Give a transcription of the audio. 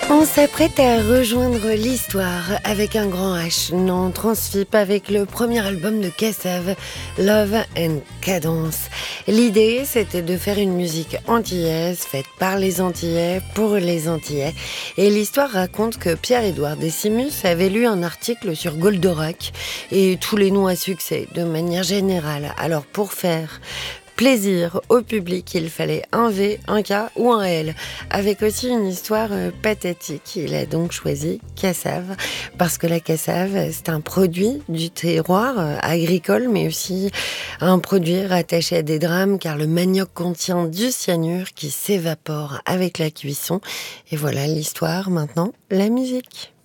On s'apprête à rejoindre l'histoire avec un grand H, non Transfip, avec le premier album de Kassav, Love and Cadence. L'idée, c'était de faire une musique antillaise, faite par les Antillais, pour les Antillais. Et l'histoire raconte que Pierre-Édouard Décimus avait lu un article sur Goldorak et tous les noms à succès, de manière générale. Alors pour faire plaisir au public, il fallait un V, un K ou un L, avec aussi une histoire pathétique. Il a donc choisi Kassav, parce que la cassave, c'est un produit du terroir agricole, mais aussi un produit rattaché à des drames, car le manioc contient du cyanure qui s'évapore avec la cuisson. Et voilà l'histoire, maintenant, la musique.